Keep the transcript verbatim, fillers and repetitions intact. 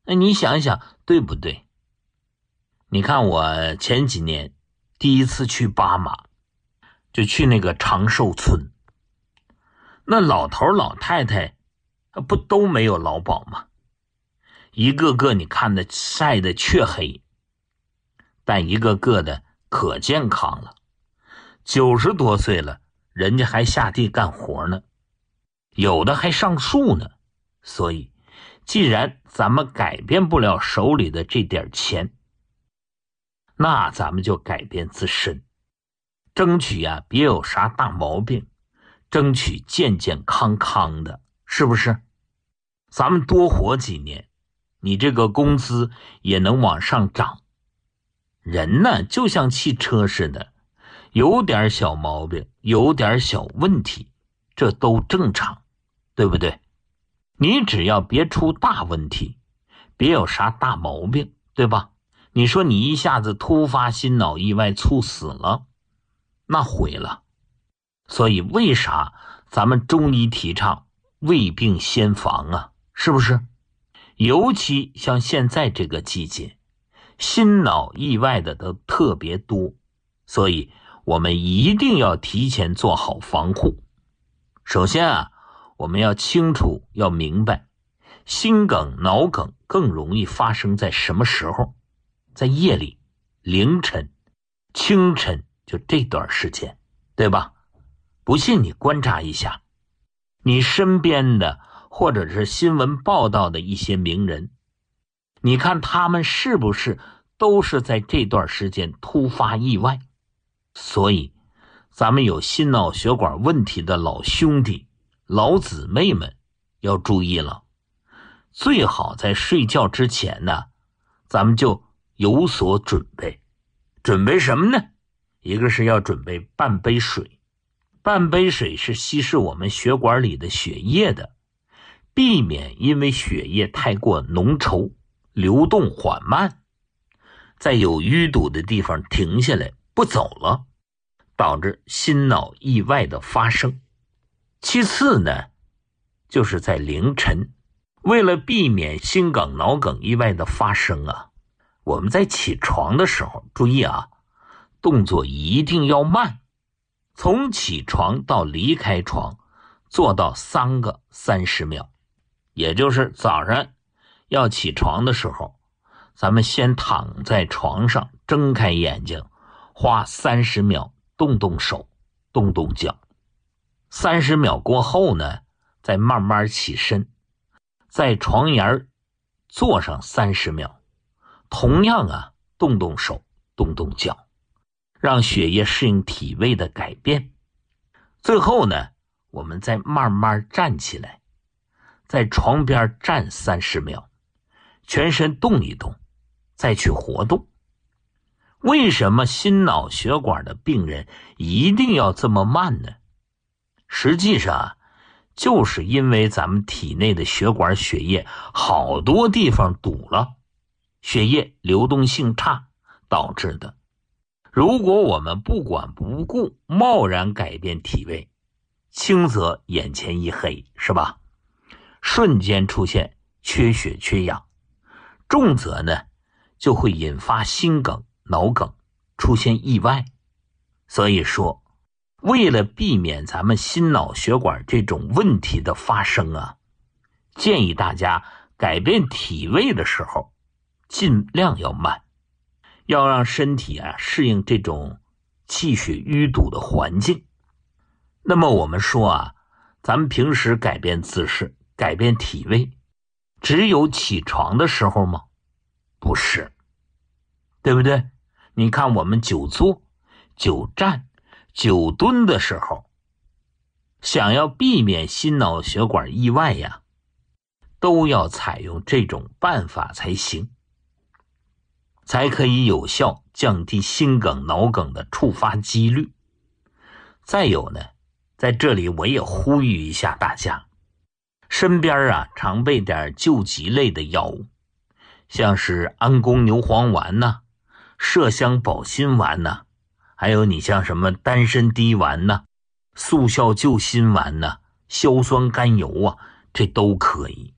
那你想一想，对不对？你看我前几年第一次去巴马，就去那个长寿村，那老头老太太不都没有劳保吗？一个个你看的晒得黢黑，但一个个的可健康了，九十多岁了，人家还下地干活呢，有的还上树呢。所以既然咱们改变不了手里的这点钱，那咱们就改变自身，争取呀、啊、别有啥大毛病，争取健健康康的，是不是？咱们多活几年，你这个工资也能往上涨。人呢就像汽车似的，有点小毛病，有点小问题，这都正常，对不对？你只要别出大问题，别有啥大毛病，对吧？你说你一下子突发心脑意外猝死了，那毁了。所以为啥咱们中医提倡未病先防啊？是不是？尤其像现在这个季节，心脑意外的都特别多，所以我们一定要提前做好防护。首先啊，我们要清楚要明白，心梗脑梗更容易发生在什么时候？在夜里、凌晨、清晨，就这段时间，对吧？不信你观察一下，你身边的或者是新闻报道的一些名人，你看他们是不是都是在这段时间突发意外？所以咱们有心脑血管问题的老兄弟老姊妹们要注意了，最好在睡觉之前呢，咱们就有所准备。准备什么呢？一个是要准备半杯水，半杯水是稀释我们血管里的血液的，避免因为血液太过浓稠，流动缓慢，在有淤堵的地方停下来不走了，导致心脑意外的发生。其次呢，就是在凌晨，为了避免心梗脑梗意外的发生啊，我们在起床的时候注意啊，动作一定要慢，从起床到离开床做到三个三十秒。也就是早上要起床的时候，咱们先躺在床上，睁开眼睛，花三十秒动动手，动动脚。三十秒过后呢，再慢慢起身，在床沿坐上三十秒，同样啊，动动手，动动脚，让血液适应体位的改变。最后呢，我们再慢慢站起来，在床边站三十秒，全身动一动，再去活动。为什么心脑血管的病人一定要这么慢呢？实际上啊，就是因为咱们体内的血管血液好多地方堵了，血液流动性差导致的。如果我们不管不顾，贸然改变体位，轻则眼前一黑，是吧？瞬间出现缺血缺氧，重则呢就会引发心梗脑梗，出现意外。所以说为了避免咱们心脑血管这种问题的发生啊，建议大家改变体位的时候尽量要慢，要让身体啊适应这种气血淤堵的环境。那么我们说啊，咱们平时改变姿势，改变体位，只有起床的时候吗？不是，对不对？你看我们久坐、久站、久蹲的时候，想要避免心脑血管意外呀，都要采用这种办法才行，才可以有效降低心梗脑梗的触发几率。再有呢，在这里我也呼吁一下大家，身边啊常备点救急类的药物，像是安宫牛黄丸呐、麝香保心丸呐、还有你像什么丹参滴丸呐、速效救心丸呐、硝酸甘油啊，这都可以。